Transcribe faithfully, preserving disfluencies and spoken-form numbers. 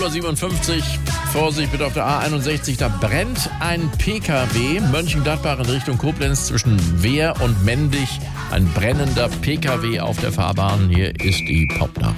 Uhr siebenundfünfzig. Vorsicht bitte auf der A einundsechzig, da brennt ein P K W. Mönchengladbach in Richtung Koblenz zwischen Wehr und Mendig. Ein brennender P K W auf der Fahrbahn. Hier ist die Popnachricht.